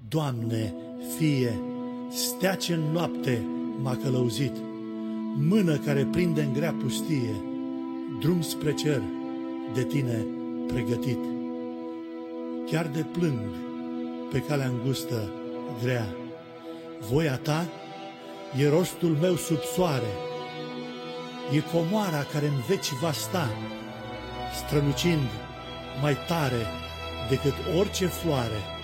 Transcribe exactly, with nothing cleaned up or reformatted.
Doamne, Fie, stea ce în noapte m-a călăuzit, mână care prinde în grea pustie, drum spre cer de Tine pregătit. Chiar de plâng pe calea îngustă grea, voia Ta e rostul meu sub soare, e comoara care în veci va sta, strălucind mai tare decât orice floare.